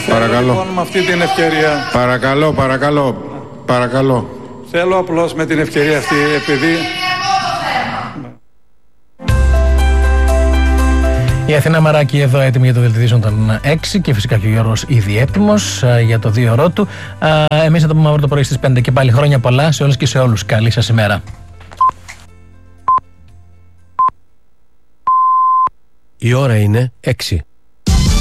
Παρακαλώ. Λοιπόν, με αυτή την ευκαιρία. Παρακαλώ. Θέλω απλώς με την ευκαιρία αυτή, επειδή. Η Αθηνά Μαράκη εδώ έτοιμη για το δελτίο των 6 και φυσικά και ο Γιώργος ήδη έτοιμος για το 2ωρό του. Εμείς θα το πούμε αύριο το πρωί στις 5 και πάλι χρόνια πολλά σε όλες και σε όλους. Καλή σας ημέρα. Η ώρα είναι 6.